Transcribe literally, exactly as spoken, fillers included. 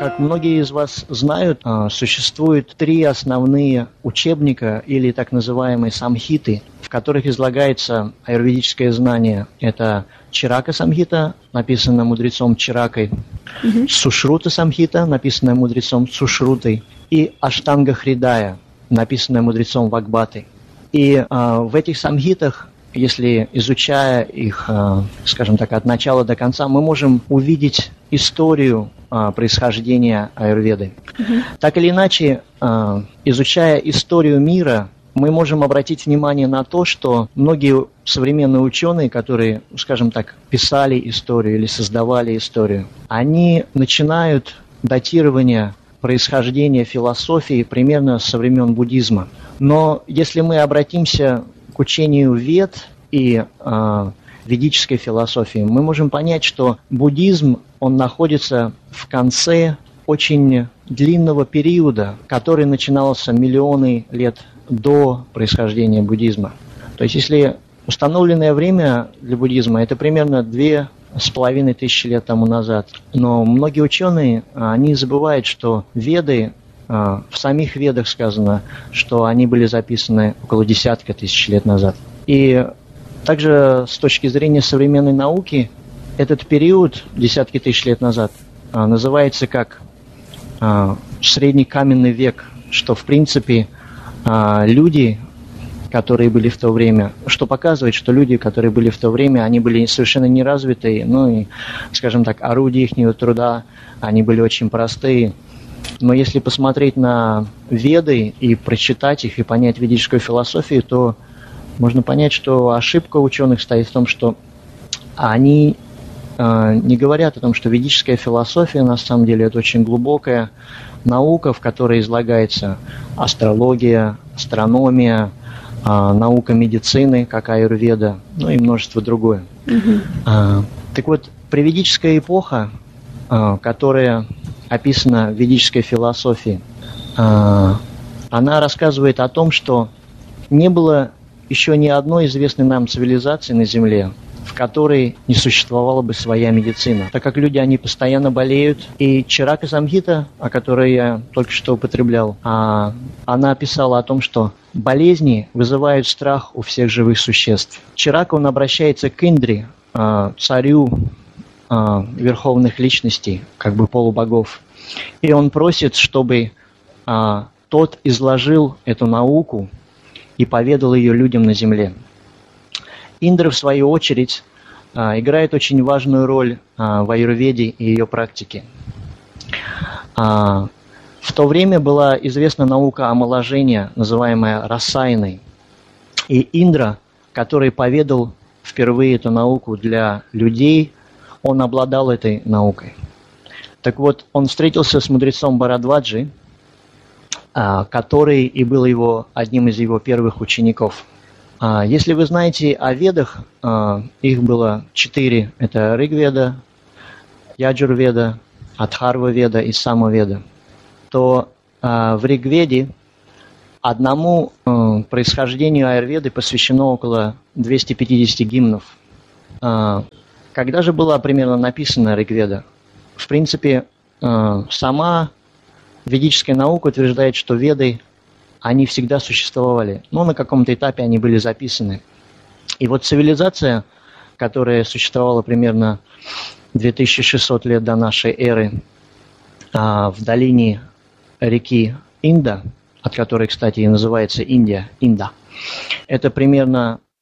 Как многие из вас знают, существует три основные учебника или так называемые самхиты, в которых излагается аюрведическое знание. Это Чирака самхита, написанная мудрецом Чиракой, mm-hmm. Сушрута самхита, написанная мудрецом Сушрутой, и Аштанга Хридая, написанная мудрецом Вагбатой. И а, в этих самхитах, если изучая их, а, скажем так, от начала до конца, мы можем увидеть историю а, происхождения аюрведы. Mm-hmm. Так или иначе, а, изучая историю мира, мы можем обратить внимание на то, что многие современные ученые, которые, скажем так, писали историю или создавали историю, они начинают датирование происхождения философии примерно со времен буддизма. Но если мы обратимся к учению Вед и э, ведической философии, мы можем понять, что буддизм, он находится в конце очень длинного периода, который начинался миллионы лет до происхождения буддизма. То есть, если установленное время для буддизма, это примерно две с половиной тысячи лет тому назад. Но многие ученые, они забывают, что Веды, в самих Ведах сказано, что они были записаны около десятка тысяч лет назад. И также с точки зрения современной науки, этот период, десятки тысяч лет назад, называется как средний каменный век, что в принципе люди, которые были в то время, что показывает, что люди, которые были в то время, они были совершенно неразвитые, ну и, скажем так, орудия их труда, они были очень простые. Но если посмотреть на Веды и прочитать их, и понять ведическую философию, то можно понять, что ошибка ученых стоит в том, что они э, не говорят о том, что ведическая философия, на самом деле, это очень глубокая наука, в которой излагается астрология, астрономия, э, наука медицины, как аюрведа, ну и множество другое. Mm-hmm. Э, так вот, приведическая эпоха, э, которая описана в ведической философии, э, она рассказывает о том, что не было еще ни одной известной нам цивилизации на Земле, в которой не существовала бы своя медицина. Так как люди, они постоянно болеют. И Чирака самхита, о которой я только что употреблял, она писала о том, что болезни вызывают страх у всех живых существ. Чирака, он обращается к Индре, царю верховных личностей, как бы полубогов. И он просит, чтобы тот изложил эту науку и поведал ее людям на земле. Индра, в свою очередь, играет очень важную роль в аюрведе и ее практике. В то время была известна наука омоложения, называемая рассаяной. И Индра, который поведал впервые эту науку для людей, он обладал этой наукой. Так вот, он встретился с мудрецом Бхарадваджи, который и был его, одним из его первых учеников. Если вы знаете о Ведах, их было четыре. Это Ригведа, Яджурведа, Адхарва-веда и Самаведа. То в Ригведе одному происхождению аюрведы посвящено около двухсот пятидесяти гимнов. Когда же была примерно написана Ригведа? В принципе, сама ведическая наука утверждает, что Веды, они всегда существовали, но на каком-то этапе они были записаны. И вот цивилизация, которая существовала примерно две тысячи шестьсот лет до нашей эры в долине реки Инда, от которой, кстати, и называется Индия, Инда, это примерно